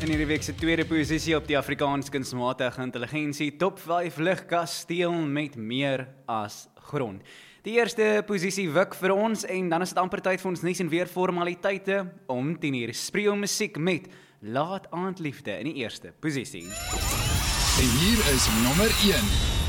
in hierdie week se tweede posisie op die Afrikaanse kunsmatige intelligensie Top 5 lugkasteel met meer as grond. Die eerste posisie wik vir ons en dan is dit amper tyd vir ons nuus en weer formaliteite om 10:00 spreeu musiek met Laat Aandliefde in die eerste posisie. En hier is nommer 1.